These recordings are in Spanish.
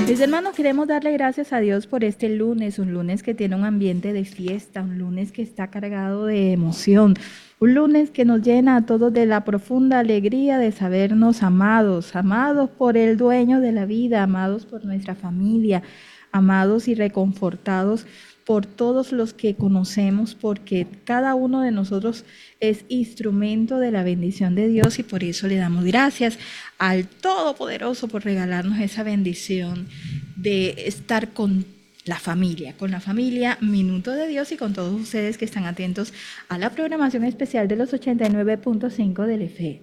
Mis hermanos, queremos darle gracias a Dios por este lunes, un lunes que tiene un ambiente de fiesta, un lunes que está cargado de emoción, un lunes que nos llena a todos de la profunda alegría de sabernos amados, amados por el dueño de la vida, amados por nuestra familia, amados y reconfortados por todos los que conocemos, porque cada uno de nosotros es instrumento de la bendición de Dios y por eso le damos gracias al Todopoderoso por regalarnos esa bendición de estar con la familia Minuto de Dios y con todos ustedes que están atentos a la programación especial de los 89.5 del EFE.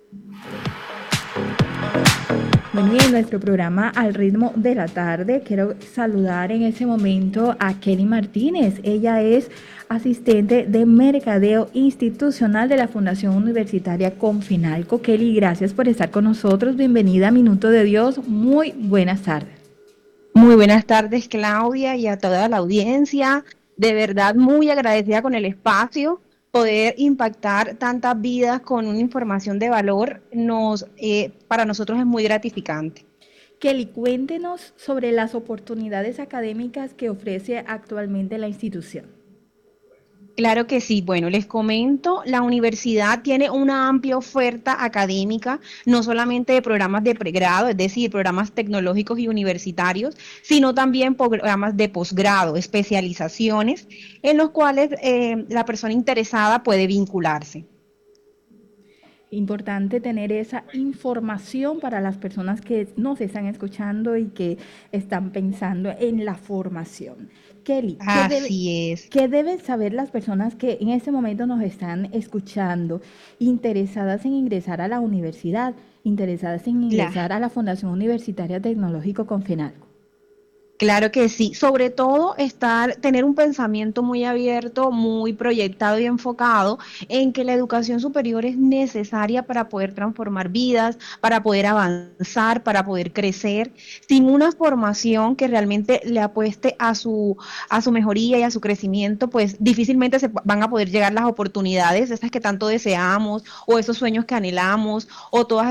Bueno, y en nuestro programa Al ritmo de la tarde, quiero saludar en ese momento a Kelly Martínez. Ella es asistente de mercadeo institucional de la Fundación Universitaria Confinalco. Kelly, gracias por estar con nosotros. Bienvenida a Minuto de Dios. Muy buenas tardes. Muy buenas tardes, Claudia, y a toda la audiencia. De verdad, muy agradecida con el espacio. Poder impactar tantas vidas con una información de valor para nosotros es muy gratificante. Kelly, cuéntenos sobre las oportunidades académicas que ofrece actualmente la institución. Claro que sí. Bueno, les comento, la universidad tiene una amplia oferta académica, no solamente de programas de pregrado, es decir, programas tecnológicos y universitarios, sino también programas de posgrado, especializaciones, en los cuales la persona interesada puede vincularse. Importante tener esa información para las personas que nos están escuchando y que están pensando en la formación. Kelly, Así es. qué deben saber las personas que en este momento nos están escuchando, interesadas en ingresar a la universidad, interesadas en ingresar a la Fundación Universitaria Tecnológico Confenalco? Claro que sí, sobre todo tener un pensamiento muy abierto, muy proyectado y enfocado en que la educación superior es necesaria para poder transformar vidas, para poder avanzar, para poder crecer. Sin una formación que realmente le apueste a su mejoría y a su crecimiento, pues difícilmente se van a poder llegar las oportunidades, esas que tanto deseamos, o esos sueños que anhelamos, o todas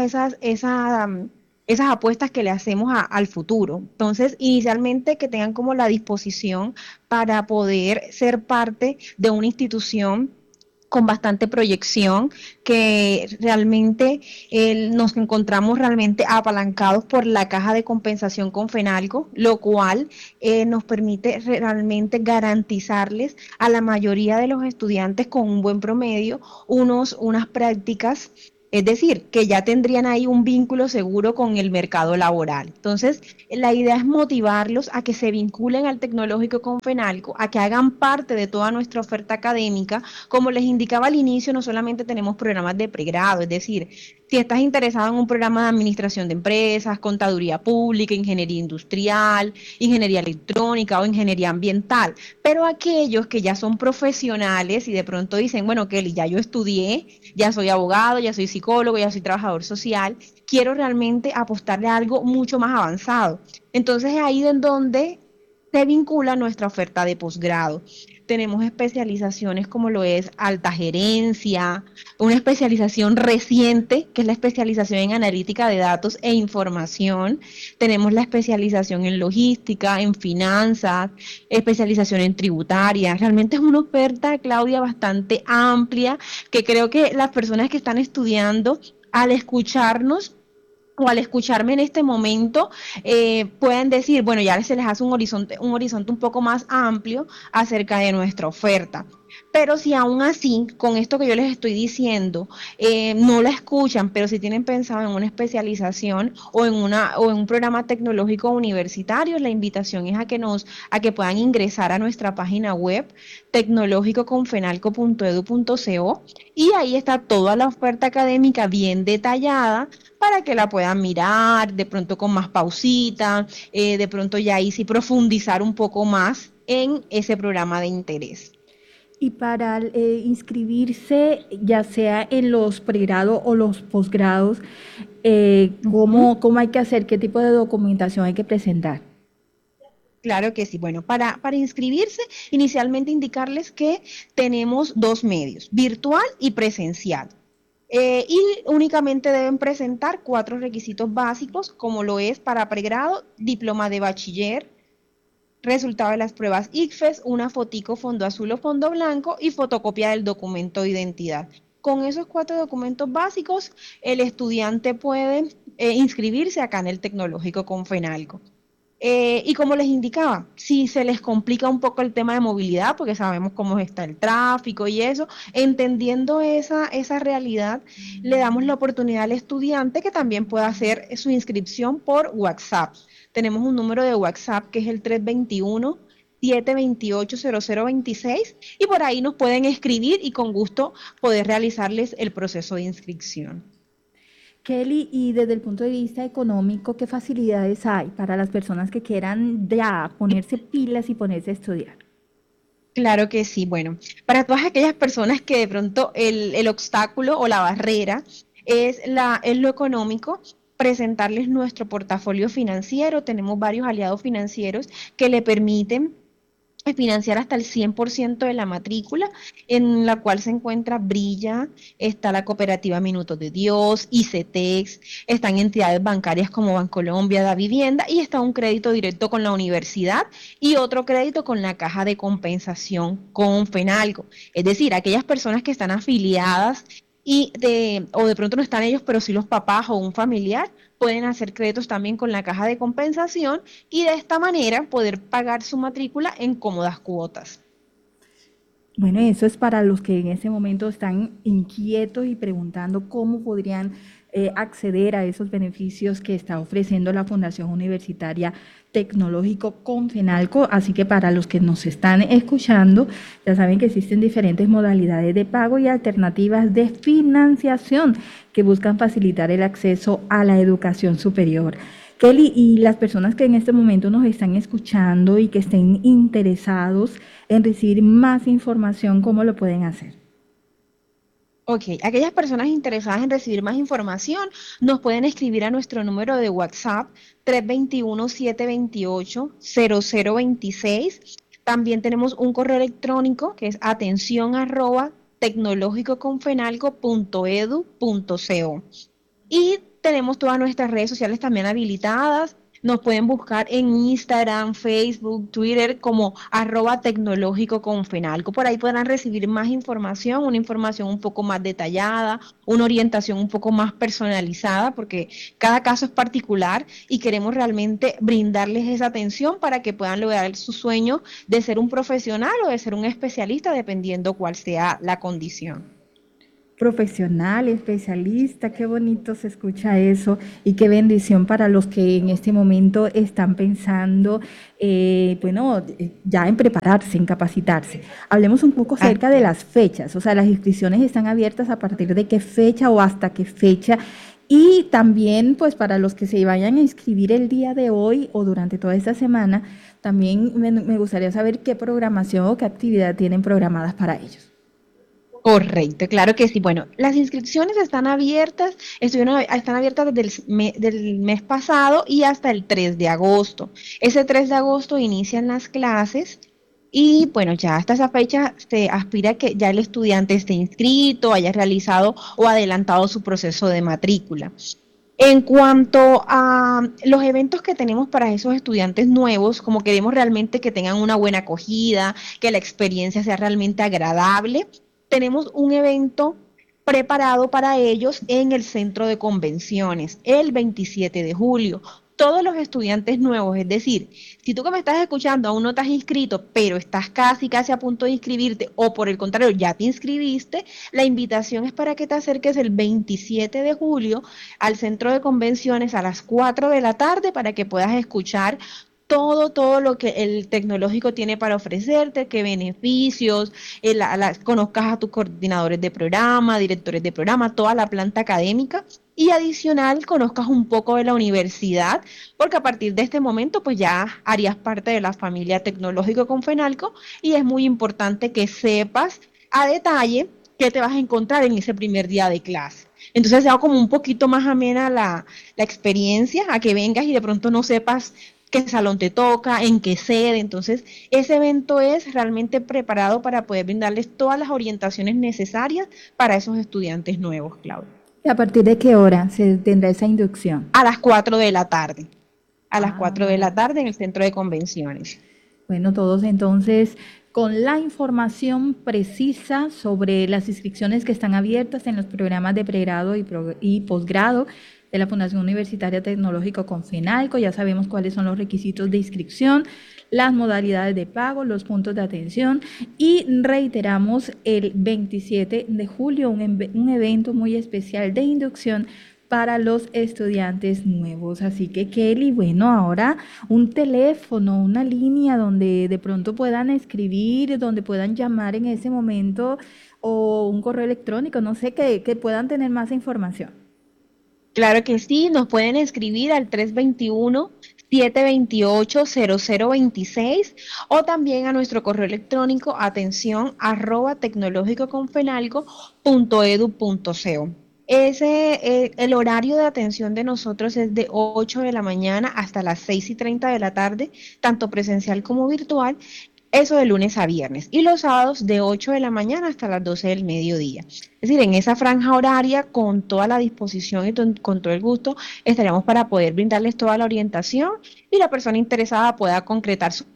esas apuestas que le hacemos al futuro. Entonces, inicialmente que tengan como la disposición para poder ser parte de una institución con bastante proyección, que realmente nos encontramos realmente apalancados por la caja de compensación con Fenalco, lo cual nos permite realmente garantizarles a la mayoría de los estudiantes con un buen promedio unas prácticas, es decir, que ya tendrían ahí un vínculo seguro con el mercado laboral. Entonces, la idea es motivarlos a que se vinculen al tecnológico con Fenalco, a que hagan parte de toda nuestra oferta académica. Como les indicaba al inicio, no solamente tenemos programas de pregrado, es decir, si estás interesado en un programa de administración de empresas, contaduría pública, ingeniería industrial, ingeniería electrónica o ingeniería ambiental, pero aquellos que ya son profesionales y de pronto dicen, bueno, Kelly, ya yo estudié, ya soy abogado, ya soy psicólogo, ya soy trabajador social, quiero realmente apostarle a algo mucho más avanzado. Entonces es ahí en donde se vincula nuestra oferta de posgrado. Tenemos especializaciones como lo es alta gerencia, una especialización reciente, que es la especialización en analítica de datos e información. Tenemos la especialización en logística, en finanzas, especialización en tributaria. Realmente es una oferta, Claudia, bastante amplia, que creo que las personas que están estudiando, al escucharnos, o al escucharme en este momento, pueden decir, bueno, ya se les hace un horizonte un poco más amplio acerca de nuestra oferta. Pero si aún así, con esto que yo les estoy diciendo, no la escuchan, pero si tienen pensado en una especialización o en un programa tecnológico universitario, la invitación es a que puedan ingresar a nuestra página web tecnológicoconfenalco.edu.co, y ahí está toda la oferta académica bien detallada para que la puedan mirar, de pronto con más pausita, de pronto ya ahí sí profundizar un poco más en ese programa de interés. Y para inscribirse, ya sea en los pregrados o los posgrados, Ujú. ¿cómo hay que hacer? ¿Qué tipo de documentación hay que presentar? Claro que sí. Bueno, para inscribirse, inicialmente indicarles que tenemos dos medios, virtual y presencial. Y únicamente deben presentar 4 requisitos básicos, como lo es para pregrado, diploma de bachiller, resultado de las pruebas ICFES, una fotico fondo azul o fondo blanco y fotocopia del documento de identidad. Con esos 4 documentos básicos, el estudiante puede inscribirse acá en el Tecnológico con FENALCO. Y como les indicaba, si se les complica un poco el tema de movilidad, porque sabemos cómo está el tráfico y eso, entendiendo esa realidad, le damos la oportunidad al estudiante que también pueda hacer su inscripción por WhatsApp. Tenemos un número de WhatsApp que es el 321-728-0026 y por ahí nos pueden escribir y con gusto poder realizarles el proceso de inscripción. Kelly, y desde el punto de vista económico, ¿qué facilidades hay para las personas que quieran ya ponerse pilas y ponerse a estudiar? Claro que sí. Bueno, para todas aquellas personas que de pronto el obstáculo o la barrera es lo económico, presentarles nuestro portafolio financiero. Tenemos varios aliados financieros que le permiten financiar hasta el 100% de la matrícula, en la cual se encuentra Brilla, está la cooperativa Minutos de Dios, ICETEX, están entidades bancarias como Bancolombia, Da Vivienda y está un crédito directo con la universidad y otro crédito con la caja de compensación con FENALCO. Es decir, aquellas personas que están afiliadas o de pronto no están ellos, pero sí los papás o un familiar, pueden hacer créditos también con la caja de compensación y de esta manera poder pagar su matrícula en cómodas cuotas. Bueno, eso es para los que en ese momento están inquietos y preguntando cómo podrían acceder a esos beneficios que está ofreciendo la Fundación Universitaria Tecnológico con FENALCO. Así que para los que nos están escuchando, ya saben que existen diferentes modalidades de pago y alternativas de financiación que buscan facilitar el acceso a la educación superior. Kelly, y las personas que en este momento nos están escuchando y que estén interesados en recibir más información, ¿cómo lo pueden hacer? Ok, aquellas personas interesadas en recibir más información nos pueden escribir a nuestro número de WhatsApp 321-728-0026. También tenemos un correo electrónico que es atención@tecnologicoconfenalco.edu.co. Y tenemos todas nuestras redes sociales también habilitadas. Nos pueden buscar en Instagram, Facebook, Twitter como @tecnológico con Fenalco. Por ahí podrán recibir más información, una información un poco más detallada, una orientación un poco más personalizada, porque cada caso es particular y queremos realmente brindarles esa atención para que puedan lograr su sueño de ser un profesional o de ser un especialista, dependiendo cuál sea la condición. Profesional, especialista, qué bonito se escucha eso y qué bendición para los que en este momento están pensando, bueno, ya en prepararse, en capacitarse. Hablemos un poco acerca Así de es. las fechas, o sea, las inscripciones están abiertas a partir de qué fecha o hasta qué fecha. Y también, pues para los que se vayan a inscribir el día de hoy o durante toda esta semana, también me gustaría saber qué programación o qué actividad tienen programadas para ellos. Correcto, claro que sí. Bueno, las inscripciones están abiertas, están abiertas desde del mes pasado y hasta el 3 de agosto. Ese 3 de agosto inician las clases y bueno, ya hasta esa fecha se aspira a que ya el estudiante esté inscrito, haya realizado o adelantado su proceso de matrícula. En cuanto a los eventos que tenemos para esos estudiantes nuevos, como queremos realmente que tengan una buena acogida, que la experiencia sea realmente agradable, tenemos un evento preparado para ellos en el centro de convenciones el 27 de julio. Todos los estudiantes nuevos, es decir, si tú que me estás escuchando aún no te has inscrito, pero estás casi a punto de inscribirte, o por el contrario, ya te inscribiste, la invitación es para que te acerques el 27 de julio al centro de convenciones a las 4 de la tarde para que puedas escuchar todo lo que el tecnológico tiene para ofrecerte, qué beneficios, conozcas a tus coordinadores de programa, directores de programa, toda la planta académica y adicional conozcas un poco de la universidad, porque a partir de este momento pues ya harías parte de la familia tecnológico con Fenalco y es muy importante que sepas a detalle qué te vas a encontrar en ese primer día de clase. Entonces sea como un poquito más amena la experiencia a que vengas y de pronto no sepas qué salón te toca, en qué sede. Entonces, ese evento es realmente preparado para poder brindarles todas las orientaciones necesarias para esos estudiantes nuevos, Claudia. ¿Y a partir de qué hora se tendrá esa inducción? A las 4 de la tarde. A las Ah, 4 de la tarde en el centro de convenciones. bueno, todos entonces con la información precisa sobre las inscripciones que están abiertas en los programas de pregrado y posgrado de la Fundación Universitaria Tecnológica Confenalco. Ya sabemos cuáles son los requisitos de inscripción, las modalidades de pago, los puntos de atención y reiteramos el 27 de julio un evento muy especial de inducción para los estudiantes nuevos. Así que Kelly, bueno, ahora un teléfono, una línea donde de pronto puedan escribir, donde puedan llamar en ese momento o un correo electrónico, no sé, que puedan tener más información. Claro que sí, nos pueden escribir al 321-728-0026 o también a nuestro correo electrónico atención@tecnológicoconfenalco.edu.co. El horario de atención de nosotros es de 8 de la mañana hasta las 6:30 de la tarde, tanto presencial como virtual, eso de lunes a viernes. Y los sábados de 8 de la mañana hasta las 12 del mediodía. Es decir, en esa franja horaria, con toda la disposición y con todo el gusto, estaremos para poder brindarles toda la orientación y la persona interesada pueda concretar su...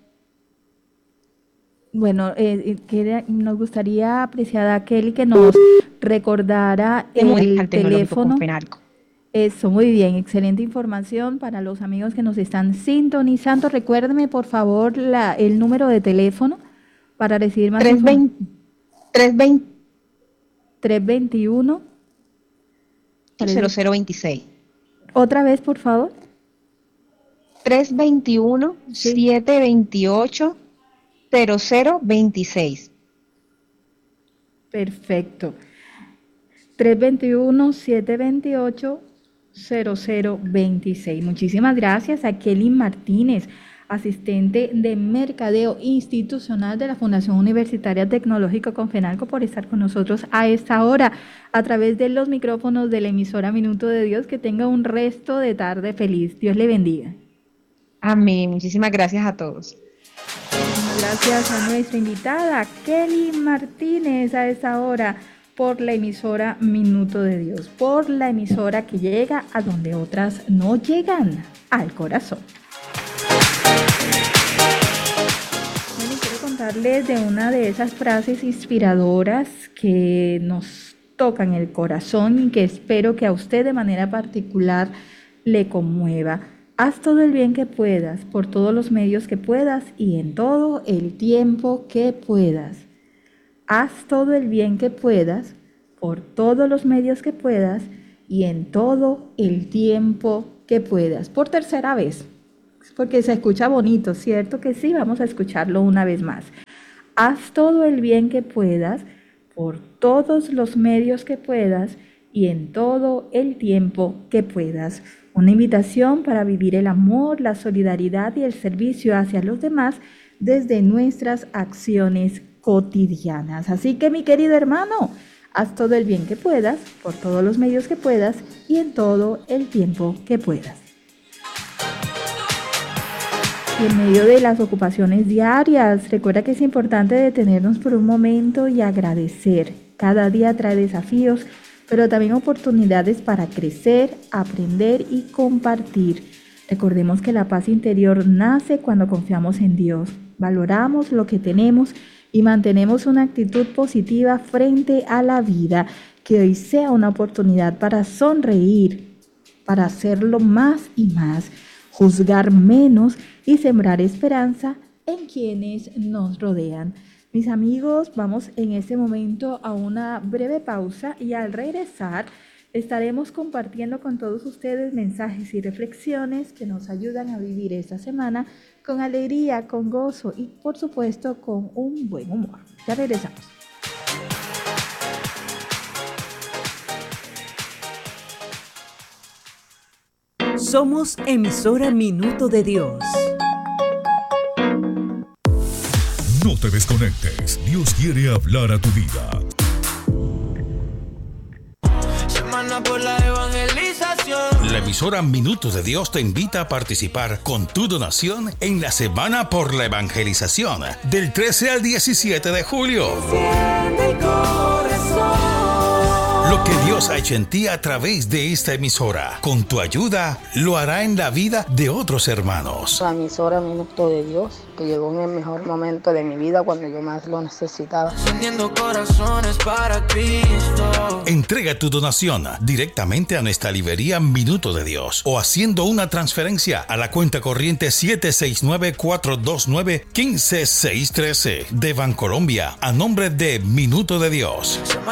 Bueno, nos gustaría, apreciada Kelly, que nos recordara el al tecnológico teléfono. Confenalco. Eso, muy bien, excelente información para los amigos que nos están sintonizando. Recuérdeme, por favor, el número de teléfono para recibir más información. 321 0026. Otra vez, por favor. 321-728-0026. Perfecto. 321-728-0026. Muchísimas gracias a Kelly Martínez, asistente de Mercadeo Institucional de la Fundación Universitaria Tecnológica Confenalco, por estar con nosotros a esta hora a través de los micrófonos de la emisora Minuto de Dios. Que tenga un resto de tarde feliz. Dios le bendiga. Amén. Muchísimas gracias a todos. Gracias a nuestra invitada Kelly Martínez a esta hora por la emisora Minuto de Dios, por la emisora que llega a donde otras no llegan, al corazón. Bueno, quiero contarles de una de esas frases inspiradoras que nos tocan el corazón y que espero que a usted de manera particular le conmueva. Haz todo el bien que puedas, por todos los medios que puedas y en todo el tiempo que puedas. Haz todo el bien que puedas, por todos los medios que puedas y en todo el tiempo que puedas. Por tercera vez, porque se escucha bonito, ¿cierto que sí? Vamos a escucharlo una vez más. Haz todo el bien que puedas, por todos los medios que puedas y en todo el tiempo que puedas. Una invitación para vivir el amor, la solidaridad y el servicio hacia los demás desde nuestras acciones cotidianas. Así que, mi querido hermano, haz todo el bien que puedas, por todos los medios que puedas y en todo el tiempo que puedas. Y en medio de las ocupaciones diarias, recuerda que es importante detenernos por un momento y agradecer. Cada día trae desafíos, pero también oportunidades para crecer, aprender y compartir. Recordemos que la paz interior nace cuando confiamos en Dios, valoramos lo que tenemos y mantenemos una actitud positiva frente a la vida. Que hoy sea una oportunidad para sonreír, para hacerlo más y más, juzgar menos y sembrar esperanza en quienes nos rodean. Mis amigos, vamos en este momento a una breve pausa y al regresar estaremos compartiendo con todos ustedes mensajes y reflexiones que nos ayudan a vivir esta semana con alegría, con gozo y por supuesto con un buen humor. Ya regresamos. Somos emisora Minuto de Dios. No te desconectes, Dios quiere hablar a tu vida. Semana por la evangelización. La emisora Minutos de Dios te invita a participar con tu donación en la Semana por la Evangelización del 13 al 17 de julio. Lo que Dios ha hecho en ti a través de esta emisora, con tu ayuda, lo hará en la vida de otros hermanos. La emisora Minuto de Dios, que llegó en el mejor momento de mi vida cuando yo más lo necesitaba. Encendiendo corazones para Cristo. Entrega tu donación directamente a nuestra librería Minuto de Dios o haciendo una transferencia a la cuenta corriente 769-429-15613 de Bancolombia a nombre de Minuto de Dios.